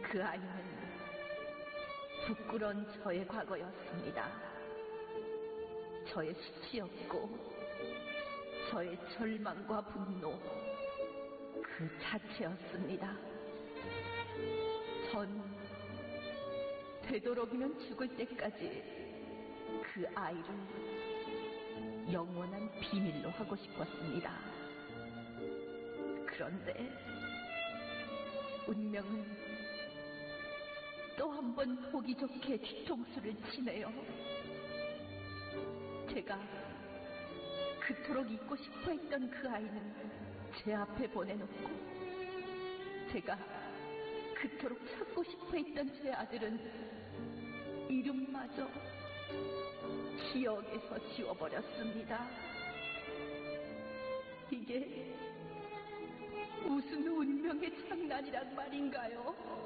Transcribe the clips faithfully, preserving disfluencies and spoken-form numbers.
그 아이는 부끄러운 저의 과거였습니다. 저의 수치였고 저의 절망과 분노 그 자체였습니다. 전 되도록이면 죽을 때까지 그 아이를 영원한 비밀로 하고 싶었습니다. 그런데 운명은 또 한 번 보기 좋게 뒤통수를 치네요. 제가 그토록 잊고 싶어 했던 그 아이는 제 앞에 보내놓고 제가 그토록 찾고 싶어 했던 제 아들은 이름마저 기억에서 지워버렸습니다. 이게 무슨 운명의 장난이란 말인가요?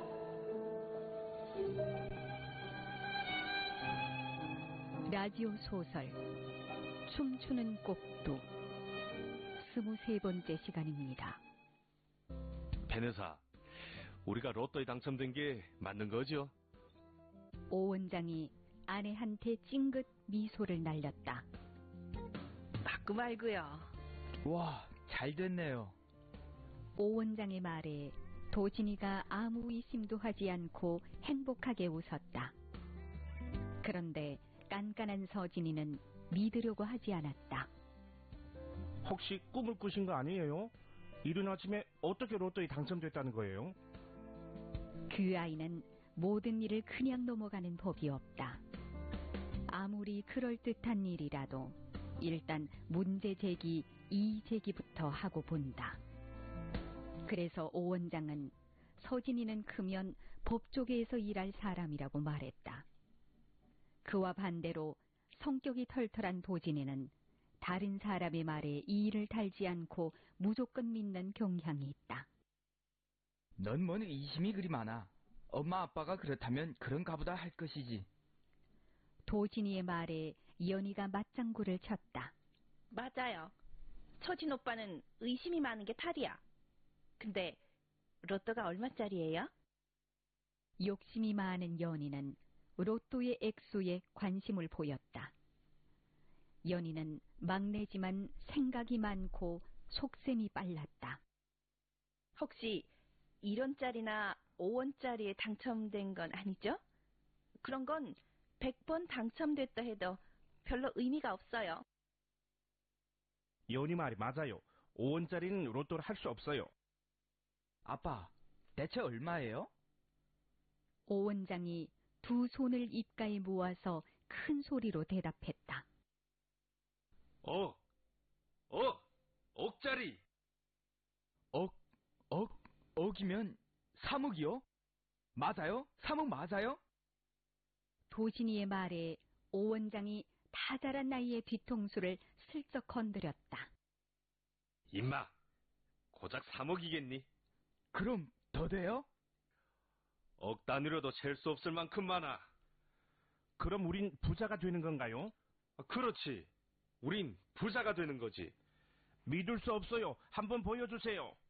라디오 소설 춤추는 꼭두 스물세 번째 시간입니다. 변호사, 우리가 로또에 당첨된 게 맞는 거죠? 오 원장이 아내한테 찡긋 미소를 날렸다. 맞고 말고요. 와, 잘 됐네요. 오 원장의 말에 도진이가 아무 의심도 하지 않고 행복하게 웃었다. 그런데 깐깐한 서진이는 믿으려고 하지 않았다. 혹시 꿈을 꾸신 거 아니에요? 이른 아침에 어떻게 로또에 당첨됐다는 거예요? 그 아이는 모든 일을 그냥 넘어가는 법이 없다. 아무리 그럴듯한 일이라도 일단 문제 제기, 이의 제기부터 하고 본다. 그래서 오 원장은 서진이는 크면 법조계에서 일할 사람이라고 말했다. 그와 반대로 성격이 털털한 도진이는 다른 사람의 말에 이의를 달지 않고 무조건 믿는 경향이 있다. 넌 뭔 의심이 그리 많아. 엄마 아빠가 그렇다면 그런가 보다 할 것이지. 도진이의 말에 연희가 맞장구를 쳤다. 맞아요. 서진 오빠는 의심이 많은 게 탈이야. 근데 로또가 얼마짜리예요? 욕심이 많은 연희는 로또의 액수에 관심을 보였다. 연희는 막내지만 생각이 많고 속셈이 빨랐다. 혹시 일 원짜리나 오 원짜리에 당첨된 건 아니죠? 그런 건 백 번 당첨됐다 해도 별로 의미가 없어요. 연희 말이 맞아요. 오 원짜리는 로또를 할 수 없어요. 아빠, 대체 얼마예요? 오 원장이 두 손을 입가에 모아서 큰 소리로 대답했다. 억! 억! 억짜리! 억, 억, 억이면 삼억이요? 맞아요? 삼억 맞아요? 도진이의 말에 오 원장이 다 자란 나이의 뒤통수를 슬쩍 건드렸다. 임마, 고작 삼억이겠니? 그럼 더 돼요? 억 단위로도 셀 수 없을 만큼 많아. 그럼 우린 부자가 되는 건가요? 아, 그렇지. 우린 부자가 되는 거지. 믿을 수 없어요. 한번 보여주세요.